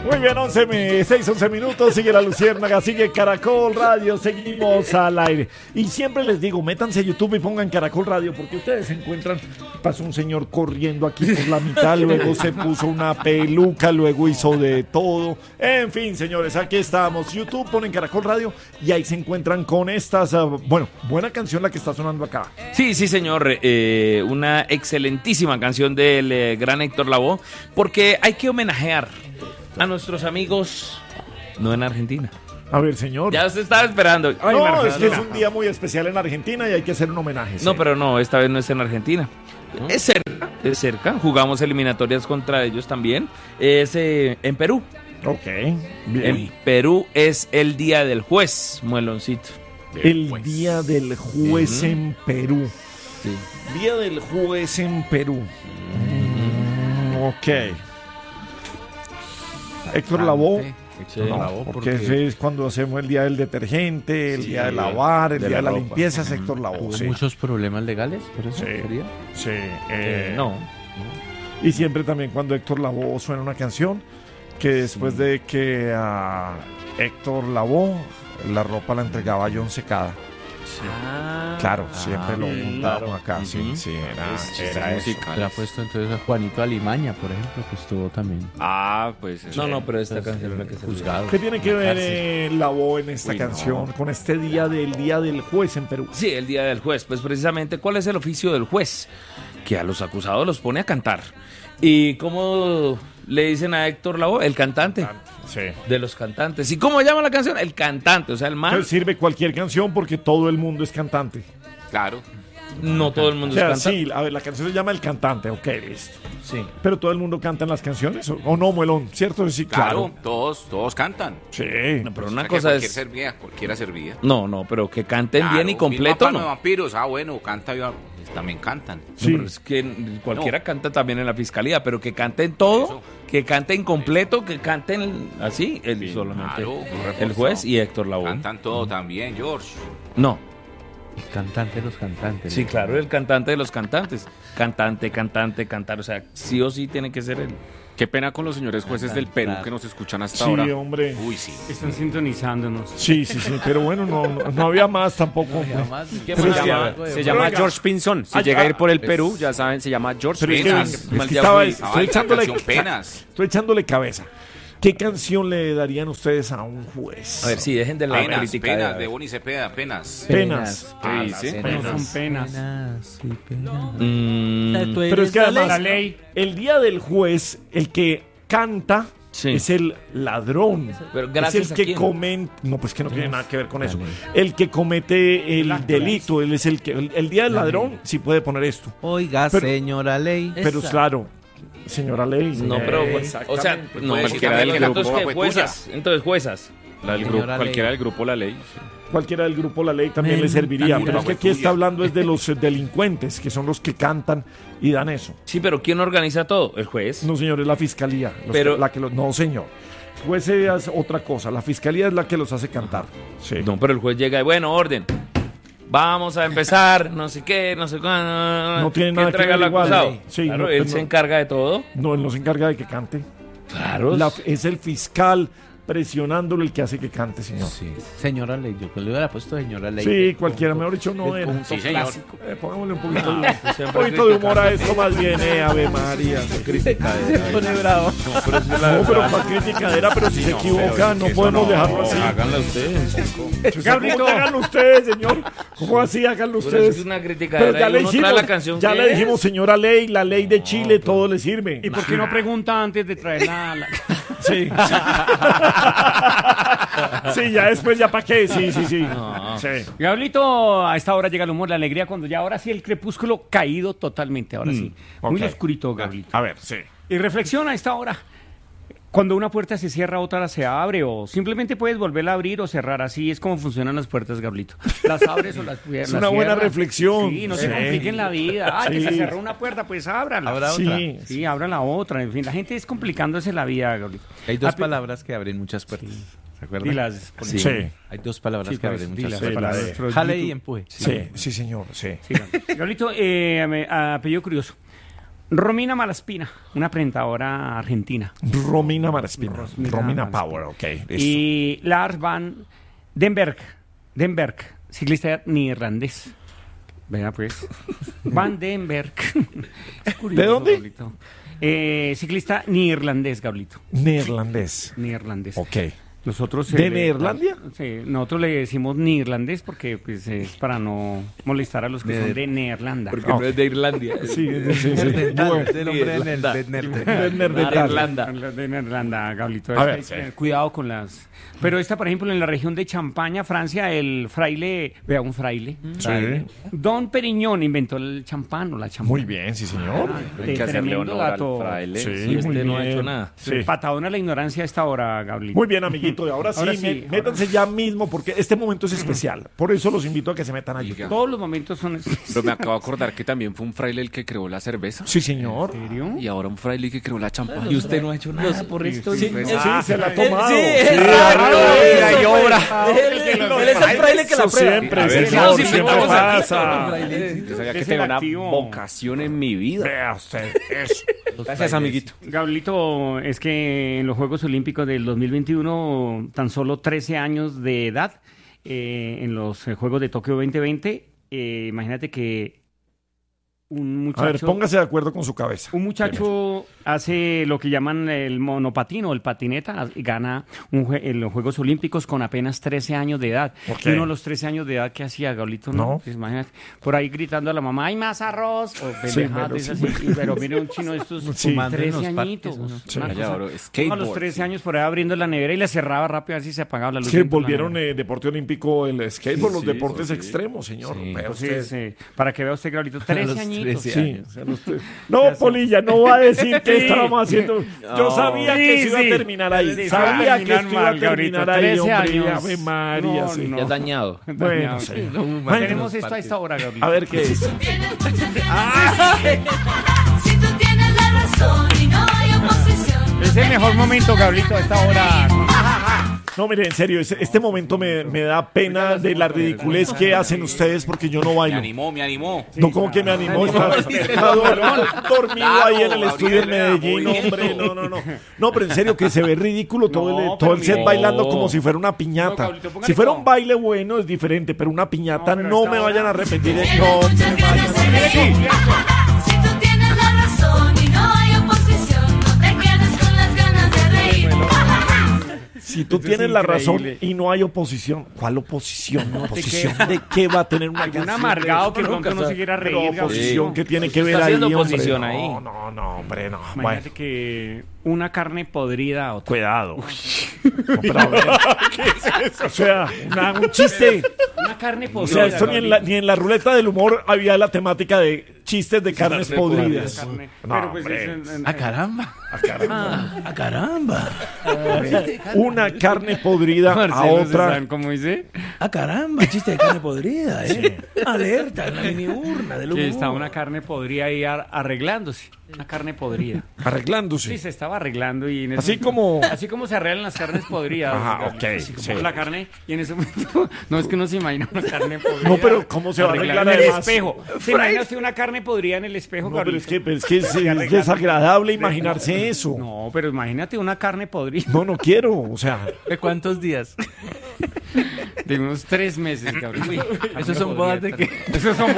Muy bien, 11 minutos, sigue La Luciérnaga, sigue Caracol Radio, seguimos al aire. Y siempre les digo, métanse a YouTube y pongan Caracol Radio, porque ustedes se encuentran, pasó un señor corriendo aquí por la mitad, luego se puso una peluca, luego hizo de todo. En fin, señores, aquí estamos. YouTube, ponen Caracol Radio y ahí se encuentran con estas, buena canción la que está sonando acá. Sí, señor, una excelentísima canción del gran Héctor Lavoe, porque hay que homenajear a nuestros amigos, no en Argentina. A ver, señor. Ya se estaba esperando. Ay, no, es que es un día muy especial en Argentina y hay que hacer un homenaje. No, pero no, esta vez no es en Argentina. ¿No? Es cerca. Jugamos eliminatorias contra ellos también. Es en Perú. Ok, bien. En Perú es el Día del Juez, Mueloncito. El Día del Juez en Perú. Sí. Día del Juez en Perú. Ok. Héctor Lavoe. No, porque ese es cuando hacemos el día del detergente, el día de lavar, el día de la limpieza, es Héctor Lavoe. ¿Hubo muchos problemas legales por eso? Sí. No. Y siempre también cuando Héctor Lavoe suena una canción, que después de que a Héctor Lavoe la ropa la entregaba John Secada. Claro, siempre lo montaron acá. Sí, era eso. Le ha puesto entonces a Juanito Alimaña, por ejemplo, que estuvo también. Pues no, pero esta canción es la que se juzgado. ¿Qué tiene que ver Lavoe en esta canción con este día del juez en Perú? Sí, el Día del Juez. Pues precisamente, ¿cuál es el oficio del juez? Que a los acusados los pone a cantar. ¿Y cómo le dicen a Héctor Lavoe? El cantante. Sí. De los cantantes. ¿Y cómo llama la canción? El cantante, o sea, el man. Entonces sirve cualquier canción porque todo el mundo es cantante. Claro. No todo el mundo es cantante. Sí, a ver, la canción se llama El Cantante, ok, listo. Sí. Pero todo el mundo canta en las canciones, ¿o no, Muelón? ¿Cierto? Sí, claro. Todos cantan. Sí. No, pero una cosa es... Cualquiera servía. No, pero que canten bien y completo, ¿no? Vampiros, bueno, canta bien. También cantan. Sí. No, pero es que cualquiera canta también en la fiscalía, pero que canten todo, eso. Que canten completo, que canten así, solamente el juez y Héctor Lavoe. Cantan todo también, George. No. El cantante de los cantantes. Sí, claro, el cantante de los cantantes. Cantante, cantar, o sea, sí o sí tiene que ser él. Qué pena con los señores jueces del Perú que nos escuchan hasta sí, ahora. Sí, hombre. Uy, sí. Están sintonizándonos. Sí, pero bueno, no había más tampoco. No había más. Se llama George Pinzón. Si llega a ir por el Perú, ya saben, se llama George Pinzón. Estoy echándole cabeza. ¿Qué canción le darían ustedes a un juez? A ver, sí, dejen de la crítica. Penas, de Bonnie Cepeda, penas. Penas. No son penas. Pero es que además, la ley. El día del juez, el que canta es el ladrón. Pero gracias es el que comete. No, pues que no tiene nada que ver con eso. El que comete el delito. Él es el que. El día del ladrón sí puede poner esto. Oiga, señora ley. Pero claro. Señora ley. No, pero, o sea, no, cualquiera del grupo. Entonces, juezas. Cualquiera del grupo La Ley. Sí. Cualquiera del grupo La Ley también le serviría. Pero es que aquí está hablando es de los delincuentes, que son los que cantan y dan eso. Sí, pero ¿quién organiza todo? ¿El juez? No, señor, es la fiscalía. No, señor. El juez es otra cosa. La fiscalía es la que los hace cantar. Sí. No, pero el juez llega y, bueno, orden. Vamos a empezar, no sé qué, no sé cuándo. No tiene nada que ver igual. Sí, claro, él se encarga de todo. No, él no se encarga de que cante. Claro. Es el fiscal presionándolo el que hace que cante, señor. Sí. Señora ley, yo le hubiera puesto señora ley. Sí, cualquiera, mejor dicho, no era. Sí, señor. Pongámosle un poquito de humor a esto más bien, Ave María. Se pone bravo. No, pero para criticadera, pero si se equivoca, no podemos dejarlo así. Háganlo ustedes. Gabrielito, háganlo ustedes, señor. ¿Cómo así? Háganlo ustedes. Es una criticadera. Pero ya le dijimos, señora ley, la ley de Chile, todo le sirve. ¿Y por qué no pregunta antes de traer la... Sí. Sí, ya después, ¿ya para qué? Sí. No. Sí. Gabrielito, a esta hora llega el humor, la alegría, cuando ya ahora sí el crepúsculo caído totalmente, ahora sí. Muy oscurito, Gabrielito. A ver, sí. Y reflexiona a esta hora. Cuando una puerta se cierra, otra se abre, o simplemente puedes volverla a abrir o cerrar. Así es como funcionan las puertas, Gabrielito. Las abres o las cierras. Es una buena reflexión. Sí, no se compliquen la vida. Que se cerró una puerta, pues ábrala. Abra otra. Sí, abran la otra. En fin, la gente es complicándose la vida, Gabrielito. Hay dos palabras que abren muchas puertas. ¿Se acuerdan? Sí. Hay dos palabras que abren muchas puertas. Jale y empuje. Sí, señor, sí. Gabrielito, apellido curioso. Romina Malaspina, una presentadora argentina. Romina Malaspina. Romina Romina Malaspina. Power, ok. listo. Y Lars van Denberg, ciclista neerlandés. Vea pues. Van Denberg. Es curioso, ¿De dónde? Gablito. Ciclista neerlandés, Gablito. Neerlandés. Neerlandés. Ok. Nosotros ¿De Neerlandia? Sí, nosotros le decimos neerlandés porque pues, es para no molestar a los que son de Neerlanda. Porque no es de Irlandia. Sí. Bueno. El hombre en el Irlanda. De Neerlanda, Gablito. A ver, Hay que sí. tener cuidado con las... Pero esta, por ejemplo, en la región de Champaña, Francia, el fraile... Vea, un fraile. Sí. Don Periñón inventó el champán o la champán. Muy bien, sí, señor. Hay que hacerle Tremendo honor al dato. fraile. Sí, Y muy este no ha bien. hecho nada. Sí. Patadona la ignorancia a esta hora, Gablito. Muy bien, amiguito. Ahora sí, Ahora sí, métanse ya mismo porque este momento es especial. Por eso los invito a que se metan a YouTube. Todos los momentos son... Pero me acabo de acordar que también fue un fraile el que creó la cerveza. Sí, señor. ¿En serio? Y ahora un fraile que creó la champán. Y usted no ha hecho nada por esto. Sí, se la ha tomado. Sí, Sí, exacto, mira, eso y fue. obra. Él es el fraile que la Eso prueba. siempre, A ver, señor, sí, siempre vamos a- pasa. Yo sabía que Es tenía el una activo. vocación en mi vida. Vea usted. Eso. Gracias, amiguito. Gablito, es que en los Juegos Olímpicos del 2021, tan solo 13 años de edad, en los Juegos de Tokio 2020, imagínate que un A ver, muchacho... póngase de acuerdo con su cabeza. Un muchacho hace lo que llaman el monopatín o el patineta y gana en los Juegos Olímpicos con apenas 13 años de edad. Ok. Y uno a los 13 años de edad, ¿qué hacía, Gablito? No. Pues imagínate, por ahí gritando a la mamá, ¡hay más arroz! O pendejadas de esas, pero mire un chino de estos Sí. 13 añitos. Sí. Una Allá, cosa. bro, Uno a los skateboard, 13 años por ahí abriendo la nevera y la cerraba rápido a ver si se apagaba la luz. Es que dentro de la volvieron nevera. deporte olímpico el skateboard, los deportes extremos, señor. Sí. Vea Sí, usted. sí. Para que vea usted, Gablito, 13 los añitos. 13 Sí, o sea, no, Polilla, no va a decir que estábamos haciendo. Yo sabía que se iba a terminar ahí. Sí, Sabía que terminan esto iba a mal, terminar Gabrito, ahí, 13 hombre. años. Ave María, No, sí. no. Ya dañado. Bueno, sí. Tenemos esto a esta hora, Gablito. A ver qué es. Si tú tienes la razón y no hay oposición. Es el mejor momento, Gablito, a esta hora. No, mire, en serio, este momento me da pena de la ridiculez que hacen ustedes porque yo no Me bailo. animó. No, como que me animó. Está dormido ahí en el estudio en Medellín, hombre. No. No, pero en serio, que se ve ridículo todo No, el set pero bailando no. como si fuera una piñata. No, Pablito, póngale Si fuera como- un baile bueno es diferente, pero una piñata No, pero no esta me hora- vayan a arrepentir de Tienes muchas ganas de reír. Si tú tienes la razón y no hay oposición, no te quedes con las ganas de reír. Si tú Esto es tienes la razón increíble. y no hay oposición, ¿cuál oposición? ¿Oposición de qué va a tener una Algún canción? amargado que de eso? pronto no se quiera Pero reír, oposición Gablito. que tiene Usted que ver está ahí, haciendo hombre. oposición ahí. No, hombre, no. Bueno, Imagínate que una carne podrida a otra. cuidado. No, pero a ver, ¿qué es eso? O sea, un chiste. Una carne O podrida. sea, esto ni en la ruleta del humor había la temática de chistes de carnes podridas. Carne. No, Pero pues hombre. ¡A caramba! ¡A caramba! Una carne podrida a otra. ¿Cómo dice? ¡A caramba! Chiste de carne podrida, ¿eh? Alerta, en la mini urna del Que está una carne podrida ahí arreglándose. Una carne podrida. Arreglándose. Sí, se estaba arreglando y en ese Así momento- como- así como se arreglan las carnes podridas. Ajá, Gabriel. ok, Así como sí. la carne y en ese momento no es que uno se imagina una carne podrida. No, pero ¿cómo se va a arreglar en el además? espejo? ¿Se imagina usted una carne podrida en el espejo, No, pero es Gabriel? que es desagradable imaginarse eso. No, pero imagínate una carne podrida No quiero. O sea, ¿De cuántos días? de unos 3 meses, Gabriel. Esos son bodas de que... Esos son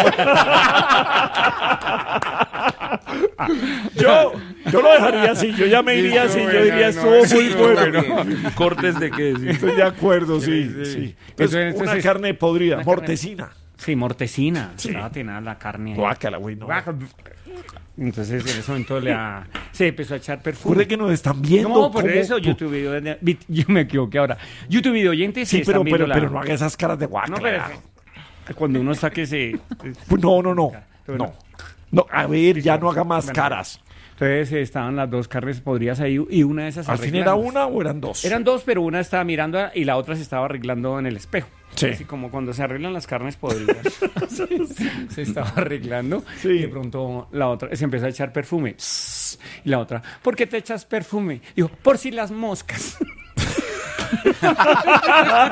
yo lo dejaría así. Yo ya me iría así. Yo diría, estuvo muy bueno. ¿Cortes de qué? Estoy de acuerdo, sí. Entonces, Entonces, una carne podrida, una carne- mortecina. Sí, mortecina. Sí. Estaba tenaz la carne ahí. Guácala, güey, no. Entonces en ese momento se empezó a echar perfume. Ocurre que nos están viendo. No, por cómo- eso YouTube video, yo me equivoqué ahora. YouTube video oyentes Sí, pero están viendo no haga esas caras de guácala. No, pero cuando uno saque ese... No. Pero No. No, a ver, ya no haga más caras. Entonces estaban las dos carnes podridas ahí y una de esas ¿Al fin era arreglándose. una o eran dos? Eran dos, pero una estaba mirando y la otra se estaba arreglando en el espejo. Sí. Así como cuando se arreglan las carnes podridas. Se estaba arreglando Sí. y de pronto la otra se empezó a echar perfume. Y la otra, ¿por qué te echas perfume? Digo, por si las moscas.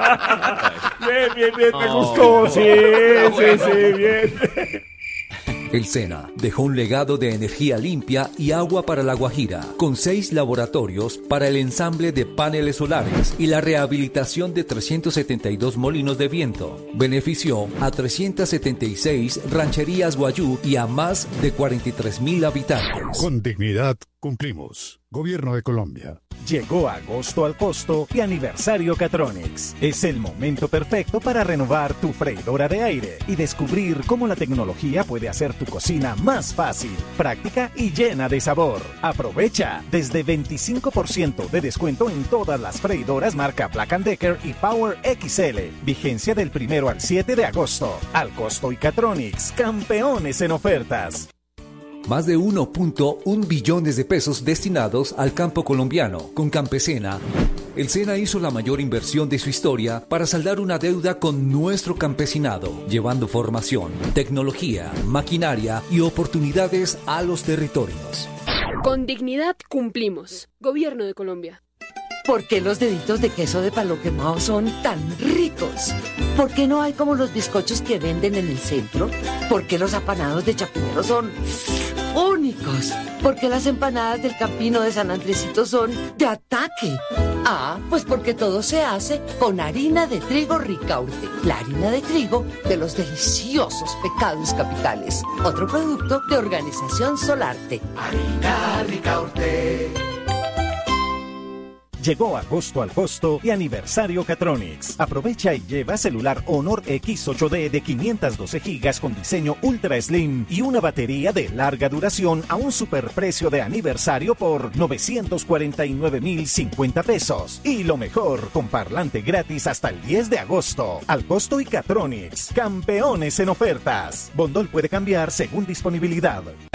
Bien, me gustó. Sí, bien. El SENA dejó un legado de energía limpia y agua para La Guajira, con 6 laboratorios para el ensamble de paneles solares y la rehabilitación de 372 molinos de viento. Benefició a 376 rancherías guayú y a más de 43,000 habitantes. Con dignidad cumplimos. Gobierno de Colombia. Llegó agosto al costo y aniversario Catronics. Es el momento perfecto para renovar tu freidora de aire y descubrir cómo la tecnología puede hacer tu cocina más fácil, práctica y llena de sabor. Aprovecha desde 25% de descuento en todas las freidoras marca Black & Decker y Power XL. Vigencia del 1 al 7 de agosto. Al costo y Catronics, campeones en ofertas. Más de 1.1 billones de pesos destinados al campo colombiano. Con Campesena, el SENA hizo la mayor inversión de su historia para saldar una deuda con nuestro campesinado, llevando formación, tecnología, maquinaria y oportunidades a los territorios. Con dignidad cumplimos. Gobierno de Colombia. ¿Por qué los deditos de queso de palo quemado son tan ricos? ¿Por qué no hay como los bizcochos que venden en el centro? ¿Por qué los apanados de Chapinero son únicos? ¿Por qué las empanadas del Campino de San Andresito son de ataque? Ah, pues porque todo se hace con harina de trigo Ricaurte, la harina de trigo de los deliciosos pecados capitales. Otro producto de Organización Solarte. Harina Ricaurte. Llegó agosto al costo y aniversario Catronics. Aprovecha y lleva celular Honor X8D de 512 GB con diseño Ultra Slim y una batería de larga duración a un superprecio de aniversario por 949,050 pesos. Y lo mejor, con parlante gratis hasta el 10 de agosto. Al costo y Catronics, campeones en ofertas. Bondol puede cambiar según disponibilidad.